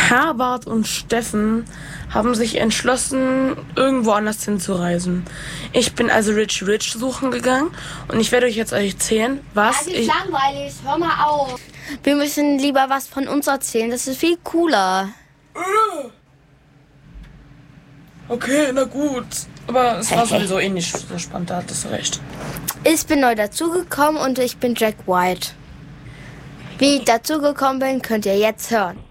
Herbert und Steffen haben sich entschlossen, irgendwo anders hinzureisen. Ich bin also Rich suchen gegangen und ich werde euch jetzt erzählen, was Das ist langweilig, hör mal auf. Wir müssen lieber was von uns erzählen, das ist viel cooler. Okay, na gut. Aber es war sowieso eh nicht so spannend, da hattest du recht. Ich bin neu dazugekommen und ich bin Jack White. Wie ich dazugekommen bin, könnt ihr jetzt hören.